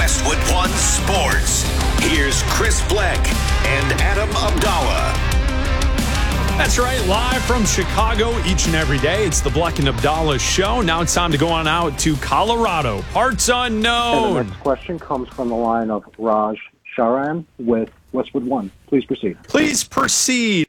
Westwood One Sports. Here's Chris Bleck and Adam Abdallah. That's right, live from Chicago each and every day. It's the Bleck and Abdallah Show. Now it's time to go on out to Colorado. Parts unknown. And the next question comes from the line of Raj Sharan with Westwood One. Please proceed. Please proceed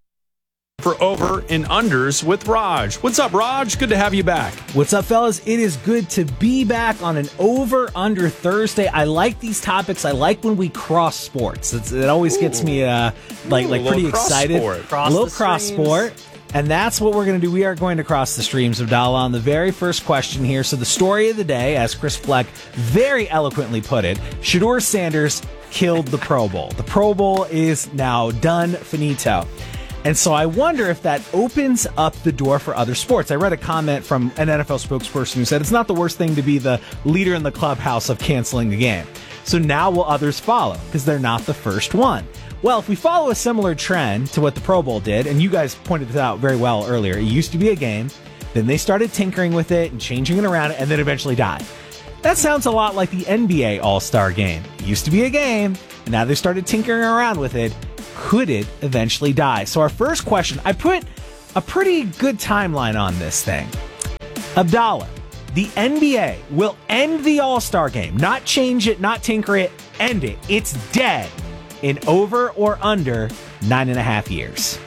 for over and unders with Raj. What's up, Raj? Good to have you back. What's up, fellas? It is good to be back on an over-under Thursday. I like these topics. I like when we cross sports. It always gets me pretty excited. A little cross sport. And that's what we're going to do. We are going to cross the streams, Abdallah, on the very first question here. So the story of the day, as Chris Bleck very eloquently put it, Shedeur Sanders killed the Pro Bowl. The Pro Bowl is now done, finito. And so I wonder if that opens up the door for other sports. I read a comment from an NFL spokesperson who said it's not the worst thing to be the leader in the clubhouse of canceling a game. So now will others follow? Because they're not the first one. Well, if we follow a similar trend to what the Pro Bowl did, and you guys pointed this out very well earlier, it used to be a game, then they started tinkering with it and changing it around, and then eventually died. That sounds a lot like the NBA All-Star Game. It used to be a game, and now they started tinkering around with it. Could it eventually die? So our first question, I put a pretty good timeline on this thing. Abdallah, the NBA will end the All-Star Game, not change it, not tinker it, end it. It's dead in over or under 9.5 years.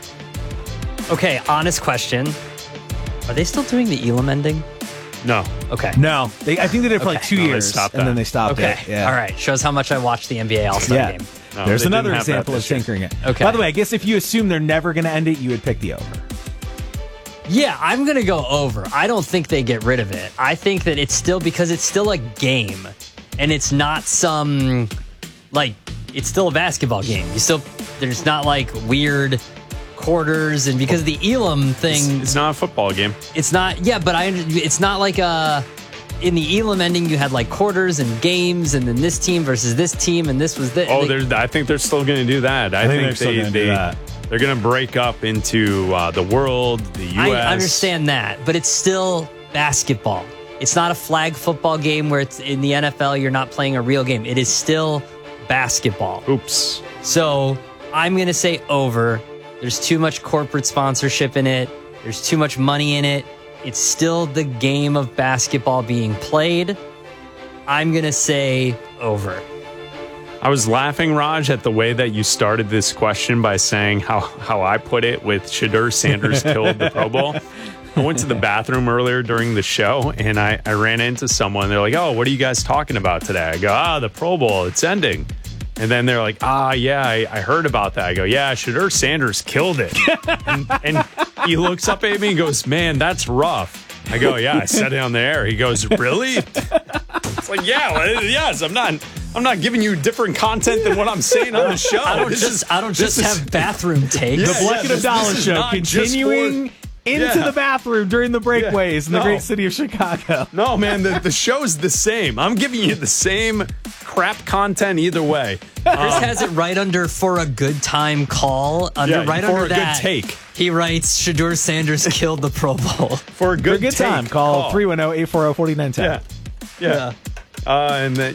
Okay, honest question. Are they still doing the Elam ending? No. Okay. No. I think they did it for like 2 years, stopped and that. then they stopped Okay. it. Yeah. All right. Shows how much I watched the NBA All-Star Game. No, There's they another didn't have that example of this year. tinkering it. Okay. By the way, I guess if you assume they're never going to end it, you would pick the over. Yeah, I'm going to go over. I don't think they get rid of it. I think that it's still, because it's still a game, and it's not some, it's still a basketball game. There's not weird quarters, and because the Elam thing, It's not a football game. it's not, but it's not like in the Elam ending, you had quarters and games, and then this team versus this team, and this was this. Oh, I think they're still going to do that. I think they're still gonna do that. They're going to break up into the world, the U.S. I understand that, but it's still basketball. It's not a flag football game where it's in the NFL, you're not playing a real game. It is still basketball. Oops. So I'm going to say over. There's too much corporate sponsorship in it. There's too much money in it. It's still the game of basketball being played. I'm going to say over. I was laughing, Raj, at the way that you started this question by saying how I put it with Shedeur Sanders killed the Pro Bowl. I went to the bathroom earlier during the show, and I ran into someone. They're like, oh, what are you guys talking about today? I go, the Pro Bowl, it's ending. And then they're like, yeah, I heard about that. I go, yeah, Shedeur Sanders killed it. and he looks up at me and goes, man, that's rough. I go, yeah, I said it on the air. He goes, really? It's like, yes, I'm not giving you different content than what I'm saying on the show. I don't just have bathroom takes. The Bleck and Abdallah Show continuing into the bathroom during the breakaways in the great city of Chicago. No, man, the show's the same. I'm giving you the same crap content either way. Chris has it right under for a good time call. For under a that, good take. He writes, Shedeur Sanders killed the Pro Bowl. For a good take. time, call 310-840-4910. Yeah. And then,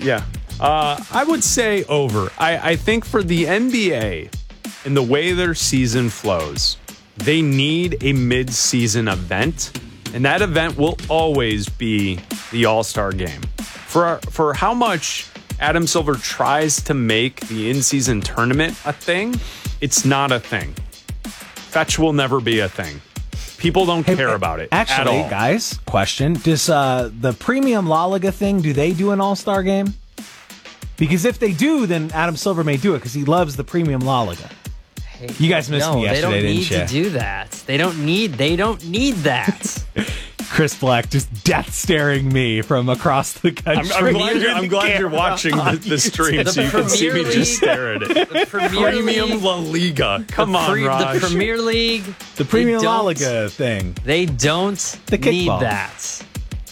I would say over. I think for the NBA and the way their season flows, they need a mid-season event, and that event will always be the All-Star Game. For how much Adam Silver tries to make the in-season tournament a thing, it's not a thing. Fetch will never be a thing. People don't care about it at Actually, all. guys, question. Does the Premium La Liga thing, do they do an All-Star Game? Because if they do, then Adam Silver may do it because he loves the Premium La Liga. You guys missed me yesterday, didn't you? They don't need to do that. They don't need that. Chris Bleck just death staring me from across the country. I'm glad you're watching the stream so you can see me just stare at it. The Premium La Liga. Come on, Raj. The Premier League. The Premium La Liga thing. They don't need kickball. that.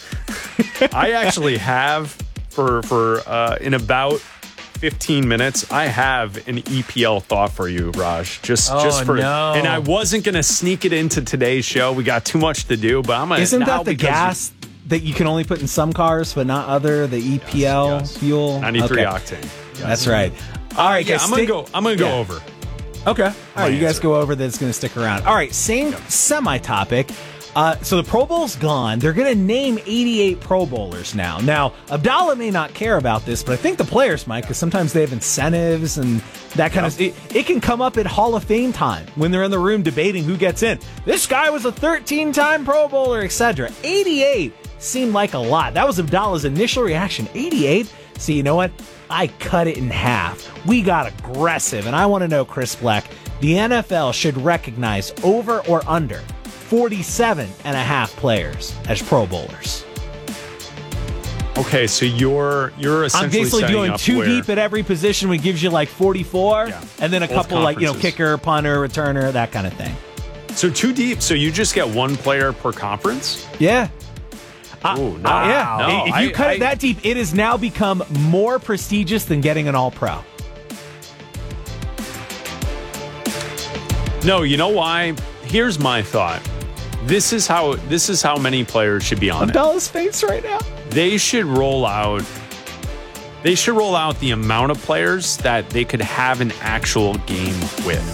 I actually have, for in about 15 minutes, I have an EPL thought for you, Raj. Just for no. And I wasn't going to sneak it into today's show. We got too much to do, but I'm going to. Isn't that the gas that you can only put in some cars, but not other. The EPL fuel, 93 okay. octane. Yes. That's right. All right, guys. I'm gonna go over. Okay. All right, you guys go over. That's going to stick around. All right, same semi-topic. So the Pro Bowl's gone. They're going to name 88 Pro Bowlers now. Now, Abdallah may not care about this, but I think the players might, because sometimes they have incentives and that kind of... It can come up at Hall of Fame time when they're in the room debating who gets in. This guy was a 13-time Pro Bowler, etc. 88 seemed like a lot. That was Abdallah's initial reaction. 88? So you know what? I cut it in half. We got aggressive, and I want to know, Chris Black, the NFL should recognize over or under 47 and a half players as Pro Bowlers. Okay, so you're essentially I'm basically doing up two where, deep at every position, which gives you like 44, and then a both couple like, conferences. kicker, punter, returner, that kind of thing. So two deep, so you just get one player per conference? Yeah. Ooh, no. Yeah. No, If you cut it that deep, it has now become more prestigious than getting an All-Pro. No, you know why? Here's my thought. This is how many players should be on Abdallah's face right now. They should roll out the amount of players that they could have an actual game with.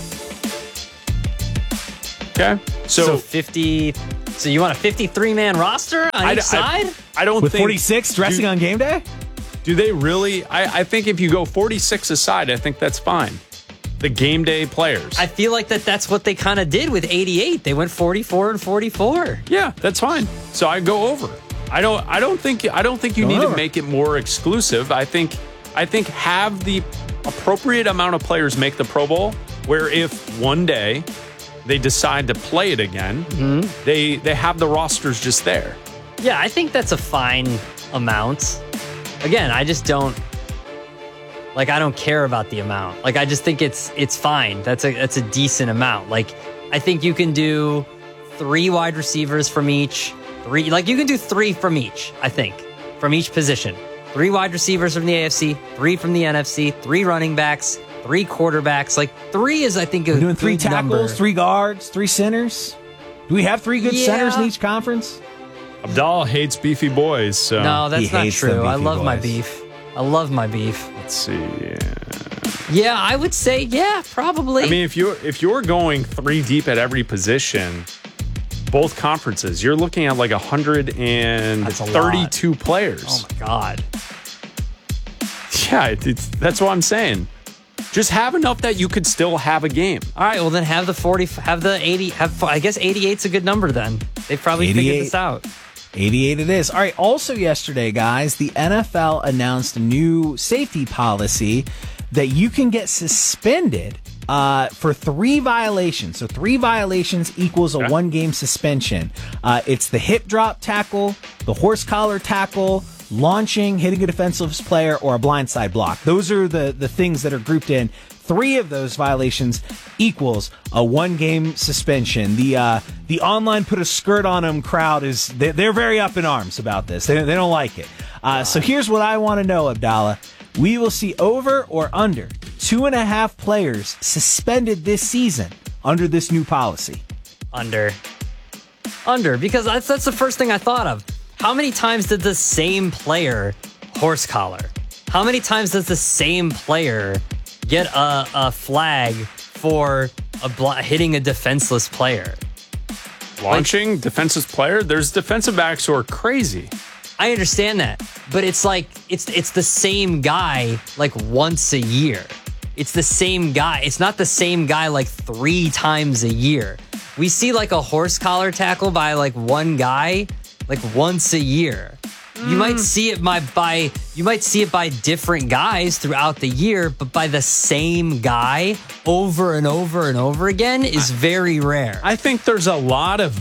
Okay? So 50. So you want a 53-man roster on each side? I don't With think 46 dressing on game day? Do they really? I think if you go 46 aside, I think that's fine. The game day players. I feel like that's what they kind of did with 88. They went 44 and 44. Yeah, that's fine. So I go over. I don't think you need to make it more exclusive. I think have the appropriate amount of players make the Pro Bowl, where if one day they decide to play it again, they have the rosters just there. Yeah, I think that's a fine amount. Again, I just don't I don't care about the amount. I just think it's fine. That's a decent amount. I think you can do 3 wide receivers from each. You can do 3 from each, I think, from each position. 3 wide receivers from the AFC, 3 from the NFC, 3 running backs, 3 quarterbacks. 3 is, I think, a We're doing 3 good tackles, number. 3 guards, 3 centers. Do we have 3 good centers in each conference? Abdallah hates beefy boys. So No, that's not hates them true. I beefy love my boys. beef. I love my beef. let's see. Yeah, I would say, probably. I mean, if you're going 3 deep at every position, both conferences, you're looking at 132 players. Oh my God. Yeah, that's what I'm saying. Just have enough that you could still have a game. All right, well then have the 40, have the 80, I guess 88's a good number then. They probably figured this out. 88 it is. All right, also yesterday, guys, the NFL announced a new safety policy that you can get suspended for 3 violations. So 3 violations equals a 1-game suspension. It's the hip drop tackle, the horse collar tackle, launching, hitting a defensive player, or a blindside block. Those are the things that are grouped in. 3 of those violations equals a 1-game suspension. The online put a skirt on them crowd they're very up in arms about this. They don't like it. So here's what I want to know, Abdallah. We will see over or under 2.5 players suspended this season under this new policy. Under, because that's the first thing I thought of. How many times did the same player horse collar? How many times does the same player get a flag for hitting a defenseless player? Launching defensive player? There's defensive backs who are crazy. I understand that, but it's it's the same guy once a year. It's the same guy. It's not the same guy 3 times a year. We see a horse collar tackle by one guy once a year. You might see it by different guys throughout the year, but by the same guy over and over and over again is very rare. I think there's a lot of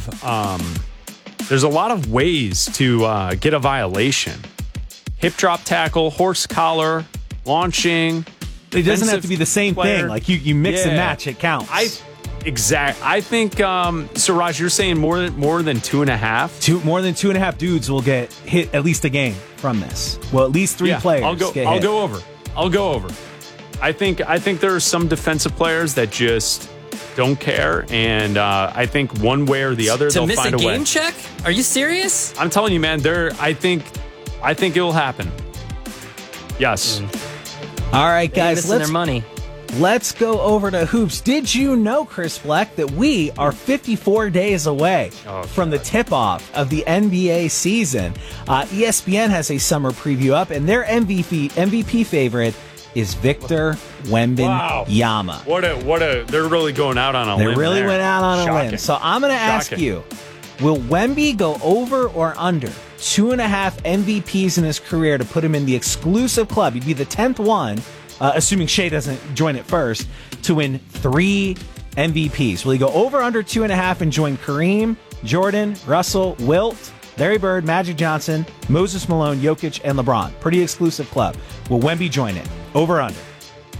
ways to get a violation. Hip drop tackle, horse collar, launching. It doesn't have to be the same player. thing. You mix and match, it counts. I think so. Raj, you're saying more than 2.5. More than 2.5 dudes will get hit at least a game from this. Well, at least 3 players. I'll go over. I think there are some defensive players that just don't care, and I think one way or the other to they'll miss find a a way. game check? Are you serious? I'm telling you, man. I think it will happen. Yes. All right, They're guys, missing their money. let's go over to hoops. Did you know, Chris Black, that we are 54 days away from the tip-off of the NBA season? ESPN has a summer preview up, and their MVP favorite is Victor Wembanyama. Wow. They're really going out on a limb. They really went out on a limb. Shocking. So I'm going to ask you, will Wemby go over or under 2.5 MVPs in his career to put him in the exclusive club? He'd be the 10th one, assuming Shea doesn't join it first, to win 3 MVPs. Will he go over under 2.5 and join Kareem, Jordan, Russell, Wilt, Larry Bird, Magic Johnson, Moses Malone, Jokic, and LeBron? Pretty exclusive club. Will Wemby join it? Over or under?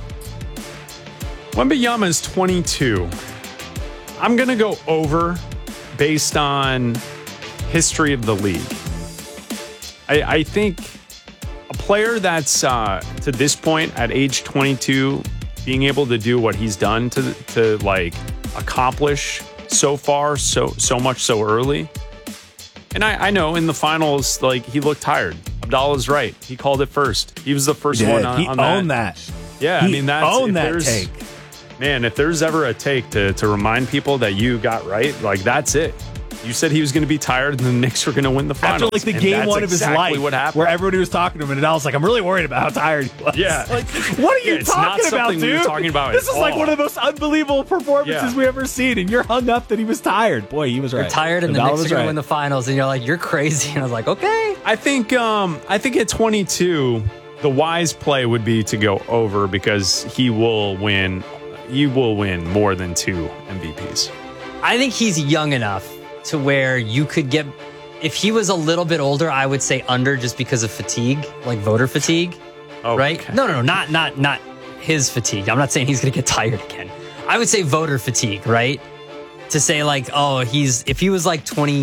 Wembanyama is 22. I'm going to go over based on history of the league. I think a player that's to this point at age 22 being able to do what he's done to like accomplish so far so much so early. And I know in the finals, like, he looked tired. Abdallah's right. He called it first. He was the first one on that. He owned that. Yeah, I mean, that's owned that take. Man, if there's ever a take to remind people that you got right, like, that's it. You said he was going to be tired, and the Knicks were going to win the finals. After, like, the game one of his life, what happened. where everybody was talking to him, and I was like, I'm really worried about how tired he was. Yeah. Like, what are you talking about, dude? We were talking about this is like one of the most unbelievable performances we've ever seen, and you're hung up that he was tired. Boy, he was right. You're tired, and the Knicks are going to win the finals, and you're like, you're crazy. And I was like, okay. I think at 22, the wise play would be to go over because he will win more than 2 MVPs. I think he's young enough to where you could get, if he was a little bit older, I would say under, just because of fatigue, like voter fatigue, right? Okay. No, not his fatigue. I'm not saying he's going to get tired again. I would say voter fatigue, right? To say like, if he was like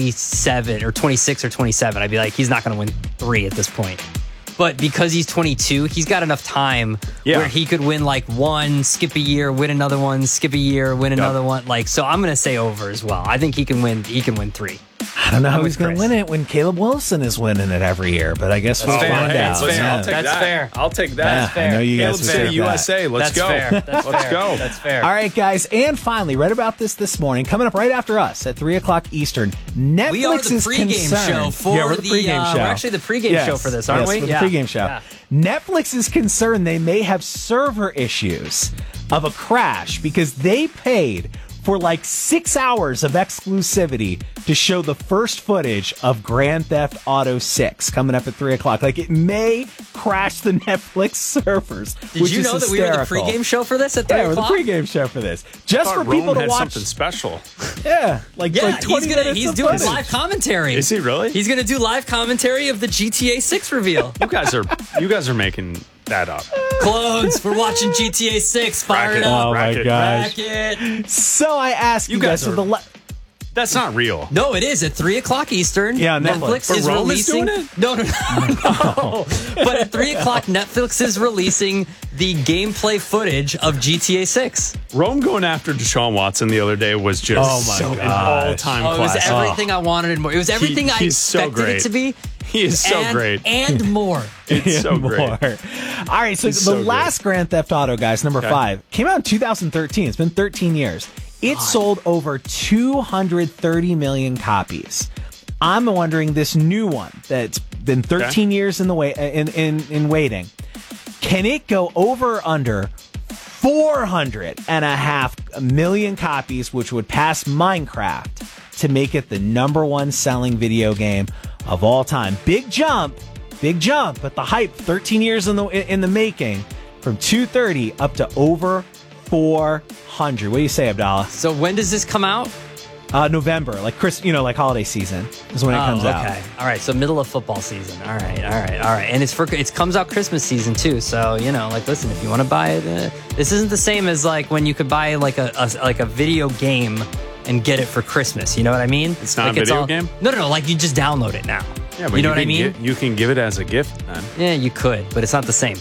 27 or 26 or 27, I'd be like, he's not going to win 3 at this point. But because he's 22, he's got enough time where he could win like 1, skip a year, win another one, skip a year, win another one. Like, so I'm going to say over as well. I think he can win 3. I don't know how he's going to win it when Caleb Wilson is winning it every year, but I guess we'll find out. That's fair. I'll take that. I know you guys Caleb USA. Let's go. Let's go. That's fair. All right, guys, and finally, read about this morning, coming up right after us at 3 o'clock Eastern. Netflix we are the is pregame concerned. show for we're the pregame show. We're actually the pregame show for this, aren't we? We're the pregame show. Yeah. Netflix is concerned they may have server issues of a crash because they paid for like 6 hours of exclusivity to show the first footage of Grand Theft Auto 6 coming up at 3 o'clock. Like, it may crash the Netflix servers. Did you know that we were the pregame show for this at 3 o'clock? We're the pregame show for this. Just for people to watch something special. Yeah, like 20 minutes he's of doing footage. live commentary. Is he really? He's going to do live commentary of the GTA 6 reveal. You guys are making that up. Clones, we're watching GTA 6. Fire it up. Oh my gosh. Bracket. So I ask you guys, that's not real. No, it is at 3 o'clock Eastern. Yeah, Netflix But is Rome is releasing. doing it? No. But at 3 o'clock, Netflix is releasing the gameplay footage of GTA 6. Rome going after Deshaun Watson the other day was just an all-time It was classic. everything I wanted and more. It was everything I expected it to be. He is so great. And more. It's so great. All right, so the last Grand Theft Auto, guys, number 5, came out in 2013. It's been 13 years. It sold over 230 million copies. I'm wondering, this new one that's been 13 years in the in waiting, can it go over or under 400.5 million copies, which would pass Minecraft to make it the #1 selling video game of all time? Big jump, but the hype, 13 years in the making, from 230 up to over 400. What do you say, Abdallah? So when does this come out? November, like like holiday season is when it comes out. Okay. All right. So middle of football season. All right. And it comes out Christmas season too. So, listen, if you want to buy it, this isn't the same as like when you could buy like a video game and get it for Christmas. You know what I mean? It's not a video game? No. Like you just download it now. Yeah, but you know what I mean? You can give it as a gift then. Yeah, you could, but it's not the same.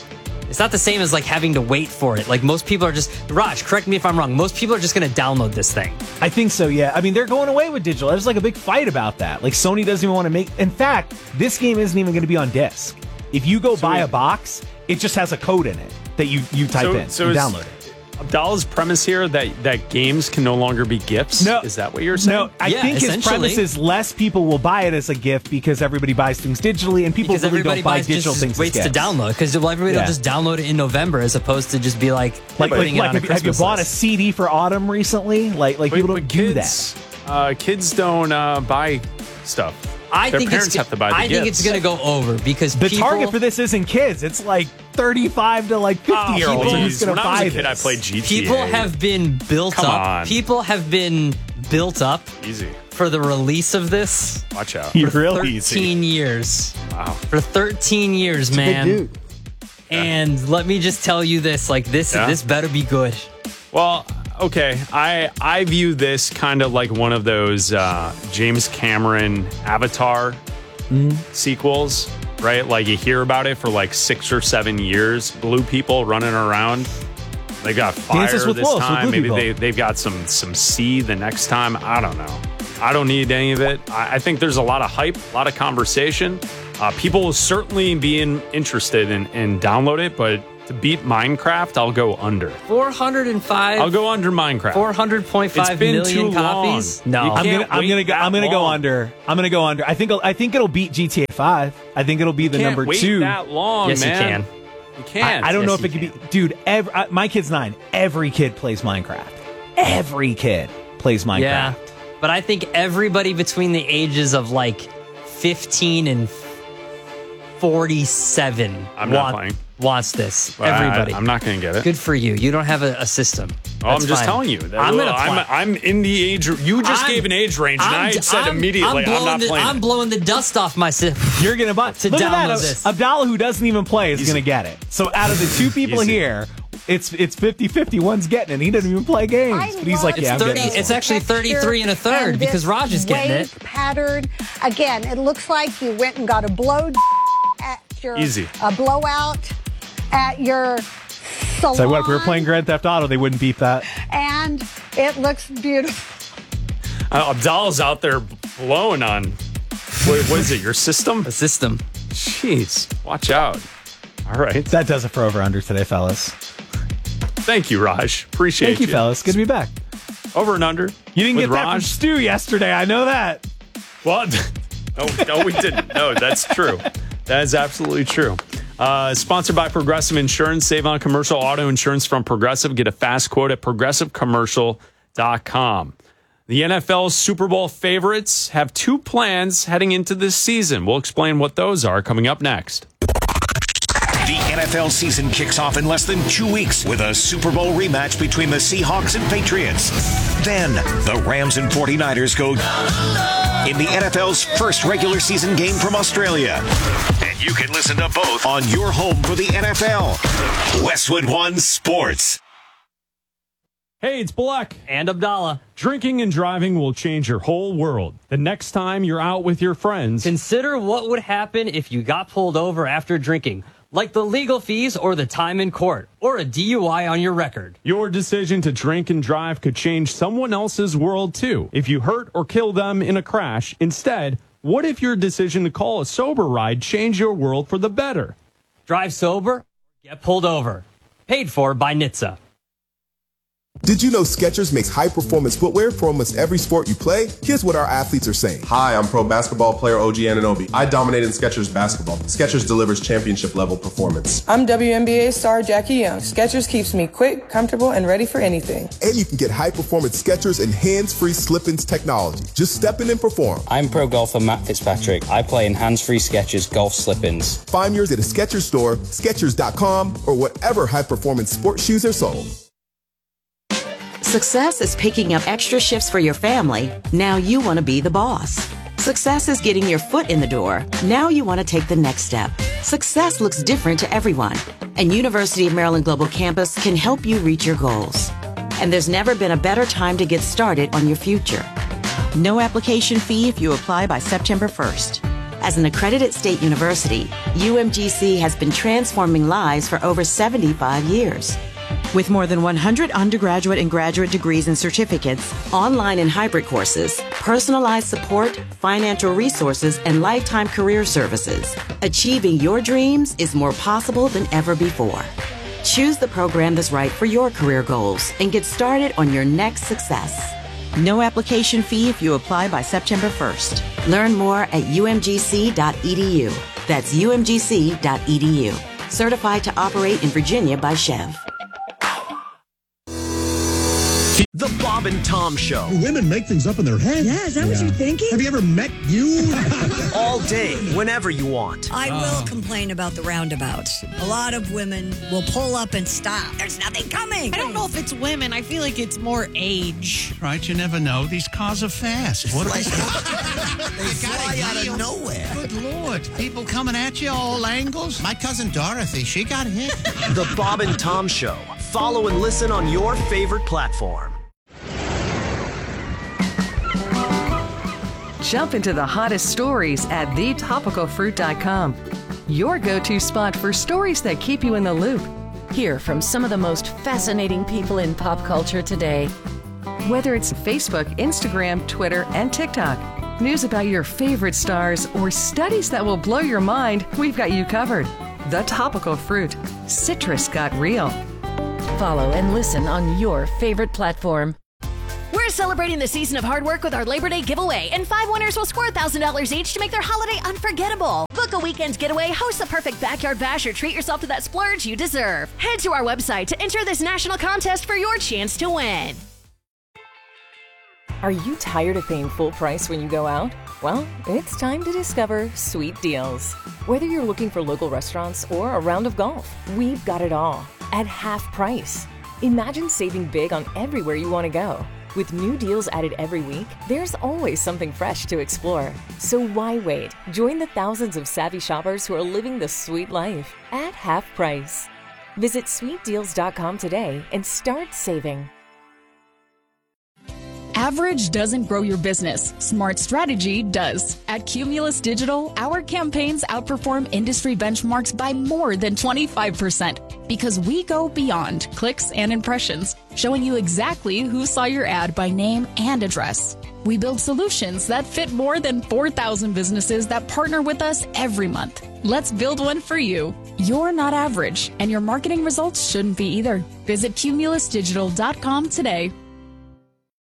It's not the same as like having to wait for it. Like most people are just, Raj, correct me if I'm wrong. Most people are just going to download this thing. I think so, yeah. I mean, they're going away with digital. There's like a big fight about that. Like Sony doesn't even want to make. In fact, this game isn't even going to be on disc. If you go buy a box, it just has a code in it that you type in, you download it. Abdallah's premise here that games can no longer be gifts? No. Is that what you're saying? No, I think his premise is less people will buy it as a gift because everybody buys things digitally and people really don't buy digital things waits as to download because everybody will just download it in November as opposed to just be like putting it on a Christmas have you bought list. a CD for autumn recently? Like people don't do that. Kids don't buy stuff. Their parents have to buy the gifts. I think it's going to go over because the target for this isn't kids. It's like 35 to like 50-year-olds who's going to buy this. When I was a kid, I played GTA. People have been built up. People have been built up. Easy. For the release of this. Watch out. You're for real 13 easy. years. Wow. For 13 years, It's man. a big dude. And let me just tell you this, like this better be good. Well, okay. I view this kind of like one of those James Cameron Avatar sequels, right? Like you hear about it for like 6 or 7 years. Blue people running around. They got fire Dances with this Wolves, time. with blue Maybe people. they've got some sea the next time. I don't know. I don't need any of it. I think there's a lot of hype, a lot of conversation. People will certainly be interested in download it, but to beat Minecraft, I'll go under. 405. I'll go under Minecraft. 400.5 million copies. No, I'm gonna go under. I'm gonna go under. I think it'll beat GTA 5. I think it'll be the Can't number wait 2. that long, Yes, man. you can. You can. I don't know Yes, if it you could be. Dude, my kid's 9. Every kid plays Minecraft. Every kid plays Minecraft. Yeah, but I think everybody between the ages of like 15 and 47 I'm not playing. Wants this. Well, Everybody. I'm not going to get it. Good for you. You don't have a system. Oh, I'm That's just fine. telling you. I'm in the age. You just gave an age range, and I said immediately, I'm not playing. I'm blowing the dust off my system. You're gonna buy. To Look at download that. this. Abdallah, who doesn't even play, is gonna get it. So out of the 2 people Easy. here, it's 50-50. One's getting it. He doesn't even play games, but he's like, It's I'm 30. getting it. It's actually 33 and a third because Raj is getting it. Pattern. Again, it looks like you went and got a blow at your Easy. A blowout at your salon. So what? If we were playing Grand Theft Auto, they wouldn't beat that. And it looks beautiful. Abdallah's out there blowing on. What is it? Your system? A system. Jeez, watch out. All right. That does it for Over Under today, fellas. Thank you, Raj. Appreciate Thank you, fellas. Good to be back. Over and under. You didn't with get that from Raj. Stu yesterday. I know that. What? No, we didn't. No, that's true. That is absolutely true. Sponsored by Progressive Insurance. Save on commercial auto insurance from Progressive. Get a fast quote at progressivecommercial.com. The NFL's Super Bowl favorites have 2 plans heading into this season. We'll explain what those are coming up next. The NFL season kicks off in less than 2 weeks with a Super Bowl rematch between the Seahawks and Patriots. Then the Rams and 49ers go in the NFL's first regular season game from Australia. And you can listen to both on your home for the NFL. Westwood One Sports. Hey, it's Black. And Abdallah. Drinking and driving will change your whole world. The next time you're out with your friends, Consider what would happen if you got pulled over after drinking, like the legal fees or the time in court, or a DUI on your record. your decision to drink and drive could change someone else's world too. If you hurt or kill them in a crash, instead, what if your decision to call a sober ride changed your world for the better? Drive sober, get pulled over. Paid for by NHTSA. Did you know Skechers makes high-performance footwear for almost every sport you play? Here's what our athletes are saying. Hi, I'm pro basketball player OG Anunoby. I dominate in Skechers basketball. Skechers delivers championship-level performance. I'm WNBA star Jackie Young. Skechers keeps me quick, comfortable, and ready for anything. And you can get high-performance Skechers and hands-free slip-ins technology. Just step in and perform. I'm pro golfer Matt Fitzpatrick. I play in hands-free Skechers golf slip-ins. Find yours at a Skechers store, Skechers.com, or whatever high-performance sports shoes are sold. Success is picking up extra shifts for your family. Now you want to be the boss. Success is getting your foot in the door. Now you want to take the next step. Success looks different to everyone, and University of Maryland Global Campus can help you reach your goals. And there's never been a better time to get started on your future. No application fee if you apply by September 1st. As an accredited state university, UMGC has been transforming lives for over 75 years. With more than 100 undergraduate and graduate degrees and certificates, online and hybrid courses, personalized support, financial resources, and lifetime career services, achieving your dreams is more possible than ever before. Choose the program that's right for your career goals and get started on your next success. No application fee if you apply by September 1st. Learn more at umgc.edu. That's umgc.edu. Certified to operate in Virginia by Chev. The Bob and Tom Show. Women make things up in their head. Yeah, is that what you're thinking? Have you ever met you? All day, whenever you want. I will complain about the roundabouts. A lot of women will pull up and stop. There's nothing coming. I don't know if it's women. I feel like it's more age. Right, you never know. These cars are fast. What are they? They fly out of nowhere. Good Lord. People coming at you all angles. My cousin Dorothy, she got hit. The Bob and Tom Show. Follow and listen on your favorite platform. Jump into the hottest stories at thetopicalfruit.com. Your go-to spot for stories that keep you in the loop. Hear from some of the most fascinating people in pop culture today. Whether it's Facebook, Instagram, Twitter, and TikTok, news about your favorite stars, or studies that will blow your mind, we've got you covered. The Topical Fruit. Citrus got real. Follow and listen on your favorite platform. We're celebrating the season of hard work with our Labor Day giveaway, and 5 winners will score $1,000 each to make their holiday unforgettable. Book a weekend getaway, host the perfect backyard bash, or treat yourself to that splurge you deserve. Head to our website to enter this national contest for your chance to win. Are you tired of paying full price when you go out? Well, it's time to discover Sweet Deals. Whether you're looking for local restaurants or a round of golf, we've got it all at half price. Imagine saving big on everywhere you want to go. With new deals added every week, there's always something fresh to explore. So why wait? Join the thousands of savvy shoppers who are living the sweet life at half price. Visit sweetdeals.com today and start saving. Average doesn't grow your business. Smart strategy does. At Cumulus Digital, our campaigns outperform industry benchmarks by more than 25% because we go beyond clicks and impressions, showing you exactly who saw your ad by name and address. We build solutions that fit more than 4,000 businesses that partner with us every month. Let's build one for you. You're not average, and your marketing results shouldn't be either. Visit cumulusdigital.com today.